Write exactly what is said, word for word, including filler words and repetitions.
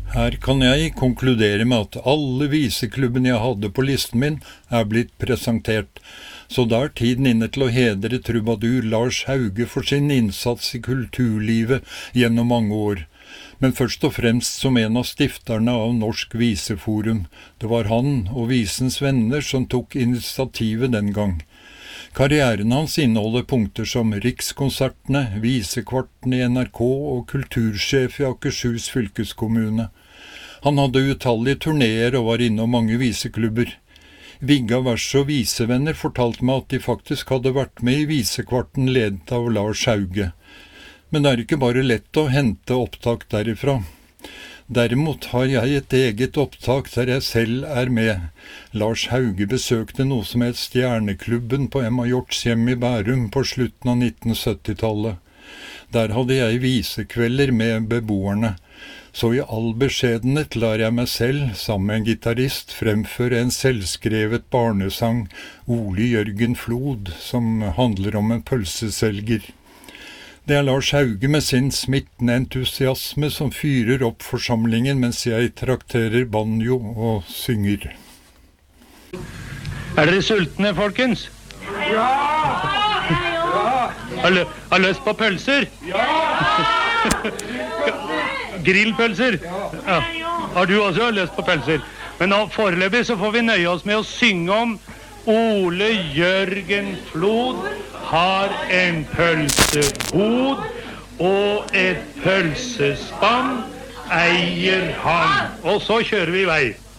Her kan jeg konkludere med at alle viseklubbene jeg hadde på listen min er blitt presentert, så da er tiden inne til å hedre trubadur Lars Hauge for sin innsats i kulturlivet gjennom mange år. Men først og fremst som en av stifterne av Norsk Viseforum. Det var han og Visens venner som tok initiativet den gang. Karrieren hans inneholder punkter som Rikskonsertene, Visekvarten i N R K og kultursjef i Akershus fylkeskommune. Han hadde utallige turnéer og var innom mange viseklubber. Vigga Vers og Visevenner fortalte meg at de faktisk hadde vært med i Visekvarten ledet av Lars Hauge. Men det er ikke bare lett å hente opptak derifra. Derimot har jeg et eget opptak der jeg selv er med. Lars Hauge besøkte noe som het Stjerneklubben på Emma Hjorts hjem i Bærum på slutten av nitten sytti-tallet. Der hadde jeg visekvelder med beboerne. Så i all beskjedenhet lar jeg meg selv, sammen med en gitarist, fremføre en selvskrevet barnesang, Ole Jørgen Flod, som handler om en pølseselger. Det er Lars Hauge med sin smittende entusiasme som fyrer opp forsamlingen mens jeg trakterer banjo og synger. Er dere sultne, folkens? Ja! Har, lø har lyst på pølser? Ja! Grillpølser? Ja. Har du også lyst på pølser? Men nå, foreløpig så får vi nøye oss med å synge om Ole Jørgen Flod har en pølsebod og et pølsespann eier han. Og så kjører vi i vei.